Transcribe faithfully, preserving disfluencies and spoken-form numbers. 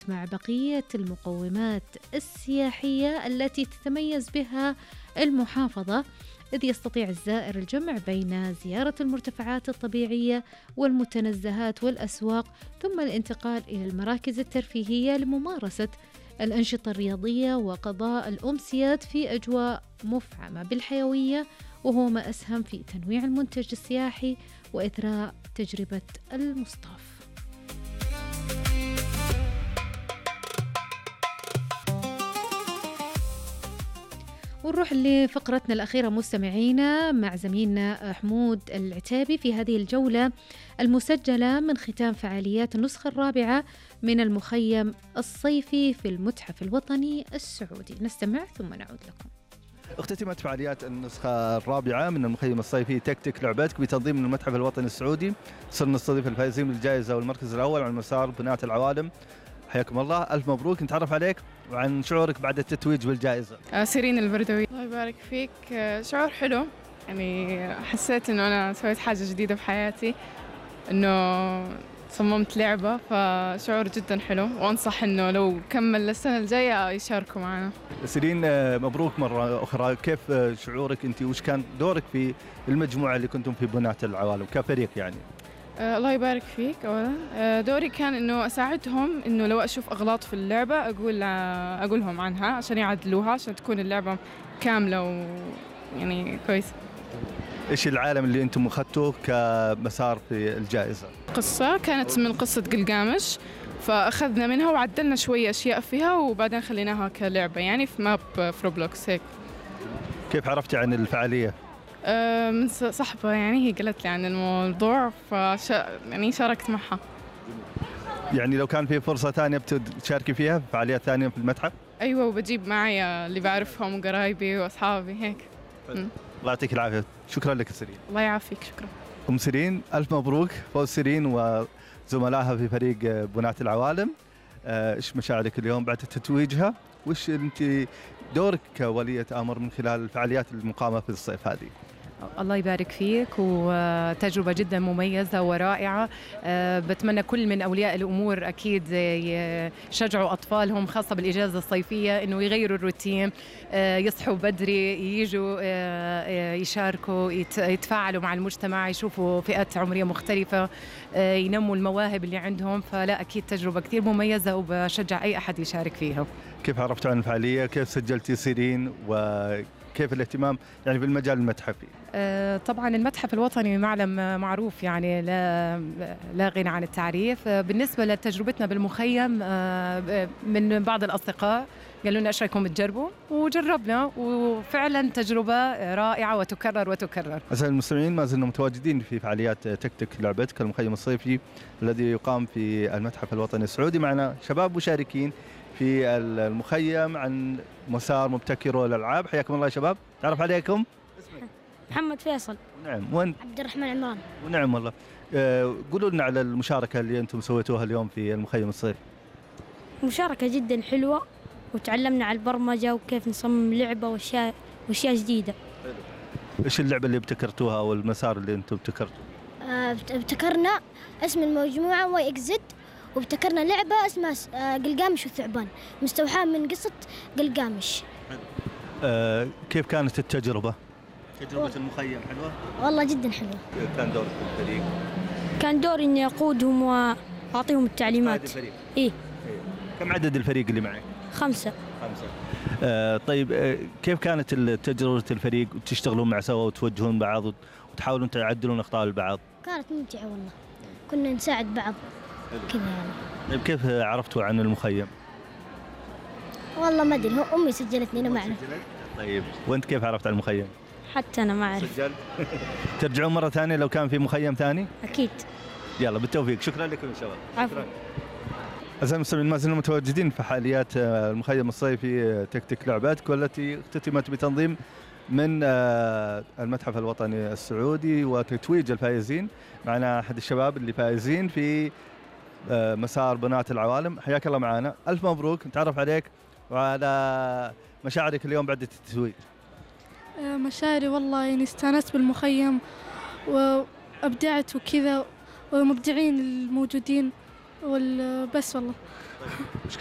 مع بقية المقومات السياحية التي تتميز بها المحافظة، إذ يستطيع الزائر الجمع بين زيارة المرتفعات الطبيعية والمتنزهات والأسواق، ثم الانتقال إلى المراكز الترفيهية لممارسة الأنشطة الرياضية وقضاء الأمسيات في أجواء مفعمة بالحيوية، وهو ما أسهم في تنويع المنتج السياحي وإثراء تجربة المصطاف. ونروح لفقرتنا الأخيرة مستمعينا مع زميلنا حمود العتابي في هذه الجولة المسجلة من ختام فعاليات النسخة الرابعة من المخيم الصيفي في المتحف الوطني السعودي. نستمع ثم نعود لكم. اختتمت فعاليات النسخة الرابعة من المخيم الصيفي تكتك لعبتك بتنظيم من المتحف الوطني السعودي. صرنا نستضيف الفائزين بالجائزة والمركز الأول على مسار بناة العوالم. حياكم الله، ألف مبروك. نتعرف عليك وعن شعورك بعد التتويج بالجائزة. آه سيرين البردوي. الله يبارك فيك. آه شعور حلو، يعني حسيت إنه أنا سويت حاجة جديدة في حياتي، إنه صممت لعبة، فشعور جدا حلو، وأنصح إنه لو كمل للسنة الجاية يشاركوا معنا. سيرين مبروك مرة أخرى. كيف شعورك أنت وش كان دورك في المجموعة اللي كنتم في بناة العوالم كفريق يعني؟ آه الله يبارك فيك. أولا آه دوري كان إنه أساعدهم، إنه لو أشوف أغلاط في اللعبة أقول آه أقولهم عنها عشان يعدلوها، عشان تكون اللعبة كاملة ويعني كويسة. إيش العالم اللي أنتم أخذتوه كمسار في الجائزة؟ قصة كانت من قصة قلقامش، فأخذنا منها وعدلنا شوية أشياء فيها وبعدين خليناها كلعبة يعني في ماب فروبلوكس هيك. كيف عرفتي عن الفعالية؟ أه من صحبة، يعني هي قالت لي عن الموضوع فشا يعني شاركت معها. يعني لو كان في فرصة ثانية بتشاركي فيها في فعاليات ثانية في المتحف؟ أيوة، وبجيب معي اللي بعرفهم وقرايبي وأصحابي هيك. الله يعطيك العافية. شكرا لك سيرين. الله يعافيك. شكرا. أم سيرين، ألف مبروك فوز سيرين وزملائها في فريق بناة العوالم. إيش مشاعرك اليوم بعد تتويجها؟ وإيش أنت دورك كولية أمر من خلال الفعاليات المقامة في الصيف هذه؟ الله يبارك فيك، وتجربة جدا مميزة ورائعة. بتمنى كل من أولياء الأمور أكيد يشجعوا أطفالهم خاصة بالإجازة الصيفية إنه يغيروا الروتين، يصحوا بدري، ييجوا يشاركوا، يتفاعلوا مع المجتمع، يشوفوا فئات عمرية مختلفة، ينموا المواهب اللي عندهم. فلا أكيد تجربة كثير مميزة وبشجع أي أحد يشارك فيها. كيف عرفتوا عن الفعالية؟ كيف سجلتي سيرين؟ وكيف الاهتمام يعني بالمجال المتحفي؟ أه طبعا المتحف الوطني معلم معروف، يعني لا لا غنى عن التعريف. بالنسبة لتجربتنا بالمخيم، أه من بعض الأصدقاء قالوا لنا ايش رايكم تجربوا، وجربنا وفعلا تجربة رائعة وتكرر وتكرر. أعزائي المستمعين، ما زلنا متواجدين في فعاليات تكتك لعبتك المخيم الصيفي الذي يقام في المتحف الوطني السعودي. معنا شباب مشاركين في المخيم عن مسار مبتكر الألعاب. حياكم الله يا شباب. تعرف عليكم؟ اسمك؟ محمد فيصل. نعم. وين؟ عبد الرحمن عمران. ونعم والله. أه قولوا لنا على المشاركة اللي أنتم سويتوها اليوم في المخيم الصيفي. مشاركة جدا حلوة، وتعلمنا على البرمجة وكيف نصمم لعبة واشياء واشياء جديدة. ايش اللعبة اللي ابتكرتوها او المسار اللي انتم ابتكرتوه؟ آه ابتكرنا اسم المجموعة واي اكزيت، وابتكرنا لعبة اسمها آه قلقامش والثعبان، مستوحاة من قصة قلقامش. آه كيف كانت التجربة؟ تجربة المخيم حلوة؟ والله جدا حلوة. كان دورك في الفريق؟ كان دوري اني اقودهم واعطيهم التعليمات. الفريق؟ ايه. إيه. كم عدد الفريق اللي معك؟ خمسة. خمسة. آه طيب، آه كيف كانت تجربة الفريق وتشتغلون مع سوا وتوجهون بعض وتحاولون تعدلون أخطاء البعض؟ كانت ممتعة والله، كنا نساعد بعض كذا يعني. طيب كيف عرفتوا عن المخيم؟ والله ما أدري، أمي سجلتني أنا معنا. طيب وأنت كيف عرفت عن المخيم؟ حتى أنا ما أعرف. سجلت؟ ترجعون مرة ثانية لو كان في مخيم ثاني؟ أكيد. يلا بالتوفيق. شكرا لكم يا شباب. عفوا. أعزائي المستمعين، ما زلنا متواجدين في فعاليات المخيم الصيفي تكتك لعبتك، والتي اختتمت بتنظيم من المتحف الوطني السعودي وتتويج الفائزين. معنا أحد الشباب اللي فائزين في مسار بناة العوالم. حياك الله معنا، ألف مبروك. نتعرف عليك وعلى مشاعرك اليوم بعد التتويج. مشاعري والله يعني استانست بالمخيم وأبدعت وكذا، ومبدعين الموجودين والبس والله. وش